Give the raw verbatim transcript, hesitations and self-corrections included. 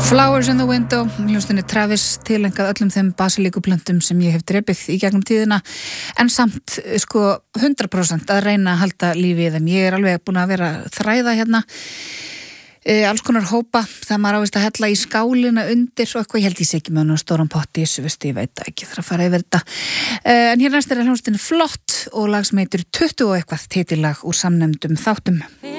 Flowers in the Window, hljóstinni Travis tilengað öllum þeim basilíkuplöntum sem ég hef drepið í gegnum tíðina en samt sko hundrað prósent að reyna að halda lífi í þeim. Ég er alveg búin að vera að þræða hérna e, alls konar hópa það maður ávist að hella í skálina undir og eitthvað, ég held ég sé ekki með hann á stóran potti þessu, veist, ég veit ekki þarf að fara yfir þetta e, en hér næst er hljóstinni Flott og lag sem heitir tuttugu og eitthvað titillag úr samnefndum þáttum.